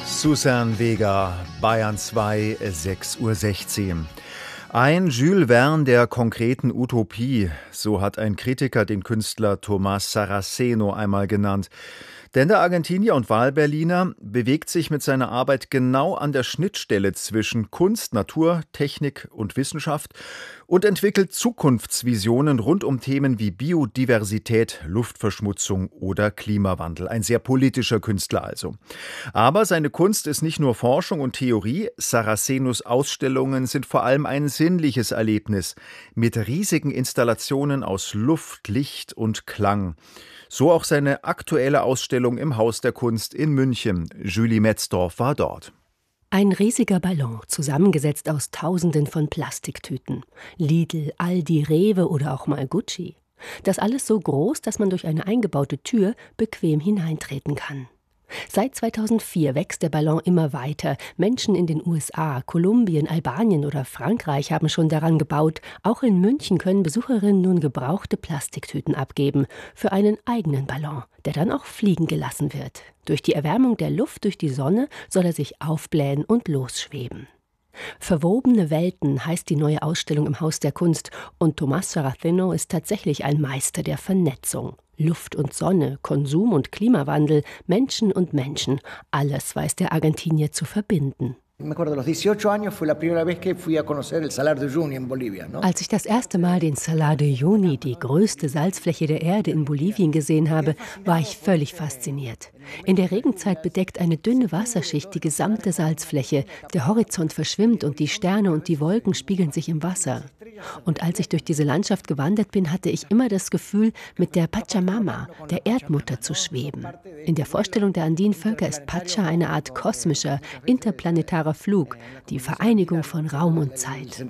Susan Vega, Bayern 2, 6:16 Uhr. Ein Jules Verne der konkreten Utopie, so hat ein Kritiker den Künstler Tomás Saraceno einmal genannt. Denn der Argentinier und Wahlberliner bewegt sich mit seiner Arbeit genau an der Schnittstelle zwischen Kunst, Natur, Technik und Wissenschaft und entwickelt Zukunftsvisionen rund um Themen wie Biodiversität, Luftverschmutzung oder Klimawandel. Ein sehr politischer Künstler also. Aber seine Kunst ist nicht nur Forschung und Theorie. Saracenos Ausstellungen sind vor allem ein sinnliches Erlebnis mit riesigen Installationen aus Luft, Licht und Klang. So auch seine aktuelle Ausstellung im Haus der Kunst in München. Julie Metzdorf war dort. Ein riesiger Ballon, zusammengesetzt aus Tausenden von Plastiktüten. Lidl, Aldi, Rewe oder auch mal Gucci. Das alles so groß, dass man durch eine eingebaute Tür bequem hineintreten kann. Seit 2004 wächst der Ballon immer weiter. Menschen in den USA, Kolumbien, Albanien oder Frankreich haben schon daran gebaut. Auch in München können Besucherinnen nun gebrauchte Plastiktüten abgeben für einen eigenen Ballon, der dann auch fliegen gelassen wird. Durch die Erwärmung der Luft durch die Sonne soll er sich aufblähen und losschweben. Verwobene Welten heißt die neue Ausstellung im Haus der Kunst und Tomás Saraceno ist tatsächlich ein Meister der Vernetzung. Luft und Sonne, Konsum und Klimawandel, Menschen und Menschen, alles weiß der Argentinier zu verbinden. Als ich das erste Mal den Salar de Uyuni, die größte Salzfläche der Erde in Bolivien, gesehen habe, war ich völlig fasziniert. In der Regenzeit bedeckt eine dünne Wasserschicht die gesamte Salzfläche. Der Horizont verschwimmt und die Sterne und die Wolken spiegeln sich im Wasser. Und als ich durch diese Landschaft gewandert bin, hatte ich immer das Gefühl, mit der Pachamama, der Erdmutter, zu schweben. In der Vorstellung der andinen Völker ist Pacha eine Art kosmischer, interplanetarer Flug, die Vereinigung von Raum und Zeit.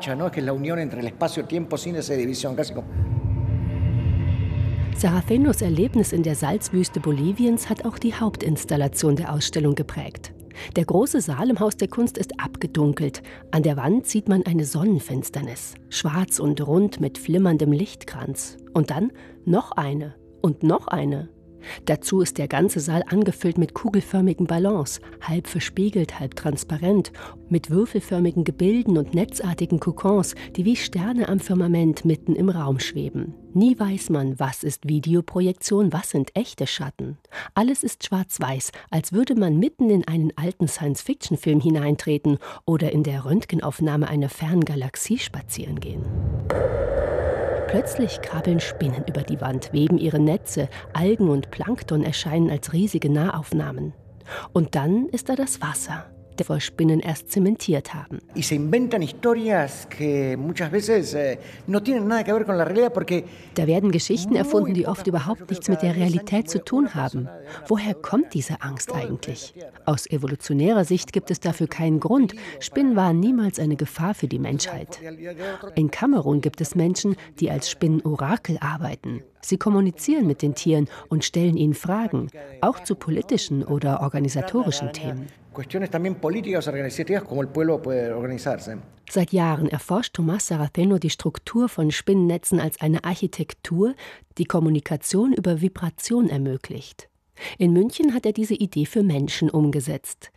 Saracenos Erlebnis in der Salzwüste Boliviens hat auch die Hauptinstallation der Ausstellung geprägt. Der große Saal im Haus der Kunst ist abgedunkelt. An der Wand sieht man eine Sonnenfinsternis, schwarz und rund mit flimmerndem Lichtkranz. Und dann noch eine und noch eine. Dazu ist der ganze Saal angefüllt mit kugelförmigen Ballons, halb verspiegelt, halb transparent, mit würfelförmigen Gebilden und netzartigen Kokons, die wie Sterne am Firmament mitten im Raum schweben. Nie weiß man, was ist Videoprojektion, was sind echte Schatten. Alles ist schwarz-weiß, als würde man mitten in einen alten Science-Fiction-Film hineintreten oder in der Röntgenaufnahme einer fernen Galaxie spazieren gehen. Plötzlich krabbeln Spinnen über die Wand, weben ihre Netze, Algen und Plankton erscheinen als riesige Nahaufnahmen. Und dann ist da das Wasser, das vor Spinnen erst zementiert haben. Da werden Geschichten erfunden, die oft überhaupt nichts mit der Realität zu tun haben. Woher kommt diese Angst eigentlich? Aus evolutionärer Sicht gibt es dafür keinen Grund. Spinnen waren niemals eine Gefahr für die Menschheit. In Kamerun gibt es Menschen, die als Spinnenorakel arbeiten. Sie kommunizieren mit den Tieren und stellen ihnen Fragen, auch zu politischen oder organisatorischen Themen. Seit Jahren erforscht Tomás Saraceno die Struktur von Spinnennetzen als eine Architektur, die Kommunikation über Vibration ermöglicht. In München hat er diese Idee für Menschen umgesetzt.